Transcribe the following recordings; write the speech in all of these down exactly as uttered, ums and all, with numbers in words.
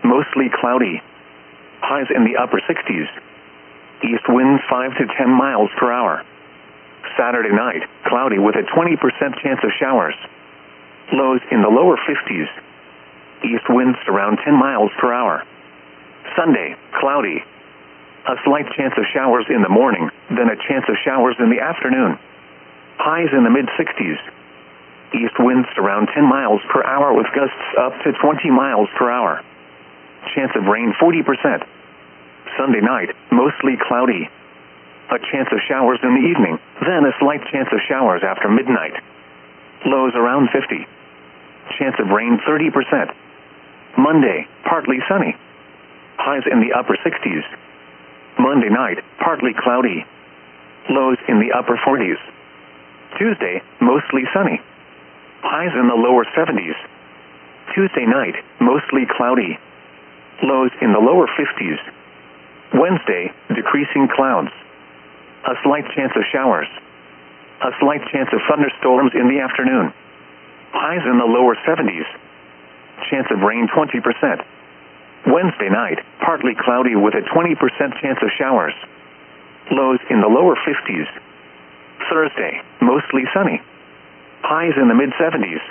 mostly cloudy. Highs in the upper sixties. East winds five to ten miles per hour. Saturday night, cloudy with a twenty percent chance of showers. Lows in the lower fifties. East winds around ten miles per hour. Sunday, cloudy. A slight chance of showers in the morning, then a chance of showers in the afternoon. Highs in the mid-sixties. East winds around ten miles per hour with gusts up to twenty miles per hour. Chance of rain forty percent. Sunday night, mostly cloudy. A chance of showers in the evening, then a slight chance of showers after midnight. Lows around fifty. Chance of rain thirty percent. Monday, partly sunny. Highs in the upper sixties. Monday night, partly cloudy. Lows in the upper forties. Tuesday, mostly sunny. Highs in the lower seventies. Tuesday night, mostly cloudy. Lows in the lower fifties. Wednesday, decreasing clouds. A slight chance of showers. A slight chance of thunderstorms in the afternoon. Highs in the lower seventies. Chance of rain twenty percent. Wednesday night, partly cloudy with a twenty percent chance of showers. Lows in the lower fifties. Thursday, mostly sunny. Highs in the mid-seventies.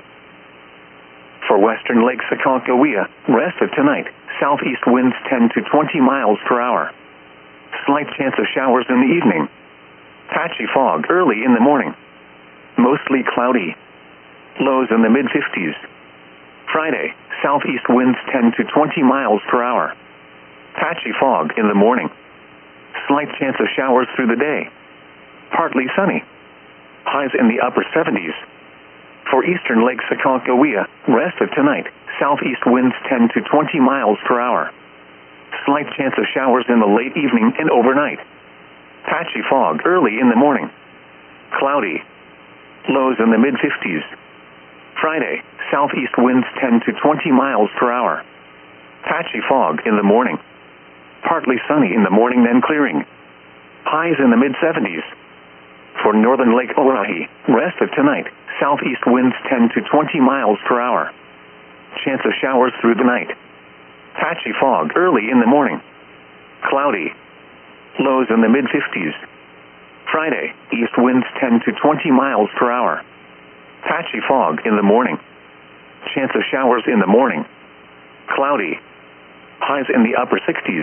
For western Lake Sakakawea, rest of tonight, southeast winds ten to twenty miles per hour. Slight chance of showers in the evening. Patchy fog early in the morning. Mostly cloudy. Lows in the mid-fifties. Friday, southeast winds ten to twenty miles per hour. Patchy fog in the morning. Slight chance of showers through the day. Partly sunny. Highs in the upper seventies. For eastern Lake Sakakawea, rest of tonight, southeast winds ten to twenty miles per hour. Slight chance of showers in the late evening and overnight. Patchy fog early in the morning. Cloudy. Lows in the mid-fifties. Friday, southeast winds ten to twenty miles per hour. Patchy fog in the morning. Partly sunny in the morning, then clearing. Highs in the mid-seventies. For northern Lake Orohi, rest of tonight, southeast winds ten to twenty miles per hour. Chance of showers through the night. Patchy fog early in the morning. Cloudy. Lows in the mid-fifties. Friday, east winds ten to twenty miles per hour. Patchy fog in the morning. Chance of showers in the morning. Cloudy. Highs in the upper sixties.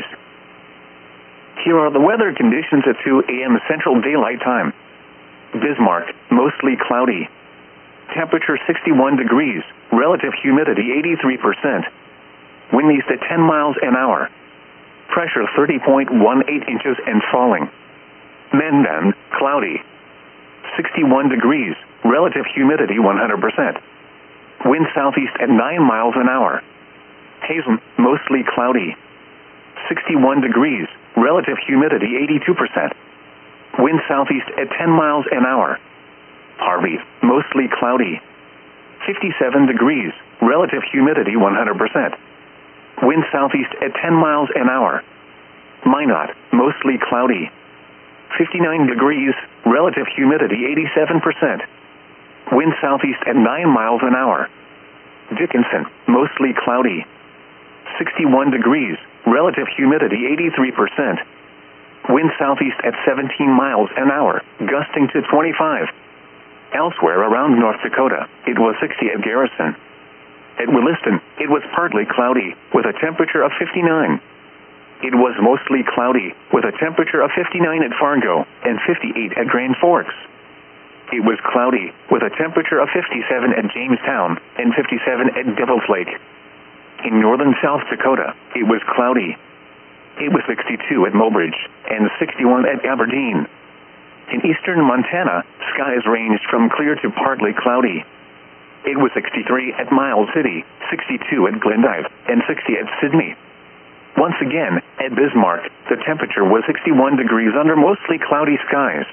Here are the weather conditions at two a m Central Daylight Time. Bismarck, mostly cloudy. Temperature sixty-one degrees, relative humidity eighty-three percent. Wind east at ten miles an hour. Pressure thirty point one eight inches and falling. Menden, cloudy. sixty-one degrees, relative humidity one hundred percent. Wind southeast at nine miles an hour. Hazen, mostly cloudy. sixty-one degrees, relative humidity eighty-two percent. Wind southeast at ten miles an hour. Harvey, mostly cloudy. fifty-seven degrees, relative humidity one hundred percent. Wind southeast at ten miles an hour. Minot, mostly cloudy. fifty-nine degrees, relative humidity eighty-seven percent. Wind southeast at nine miles an hour. Dickinson, mostly cloudy. sixty-one degrees, relative humidity eighty-three percent. Wind southeast at seventeen miles an hour, gusting to twenty-five. Elsewhere around North Dakota, it was sixty at Garrison. At Williston, it was partly cloudy, with a temperature of fifty-nine. It was mostly cloudy, with a temperature of fifty-nine at Fargo, and fifty-eight at Grand Forks. It was cloudy, with a temperature of fifty-seven at Jamestown, and fifty-seven at Devil's Lake. In northern South Dakota, it was cloudy. It was sixty-two at Mobridge, and sixty-one at Aberdeen. In eastern Montana, skies ranged from clear to partly cloudy. It was sixty-three at Miles City, sixty-two at Glendive, and sixty at Sidney. Once again, at Bismarck, the temperature was sixty-one degrees under mostly cloudy skies.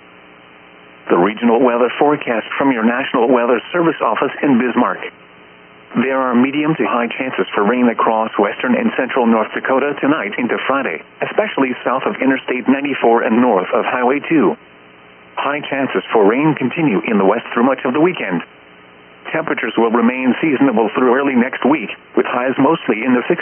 The regional weather forecast from your National Weather Service office in Bismarck. There are medium to high chances for rain across western and central North Dakota tonight into Friday, especially south of Interstate ninety-four and north of Highway two. High chances for rain continue in the west through much of the weekend. Temperatures will remain seasonable through early next week, with highs mostly in the sixties.